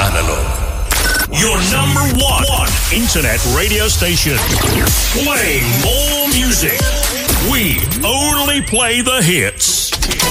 Analog. Your number one internet radio station. Playing more music. We only play the hits.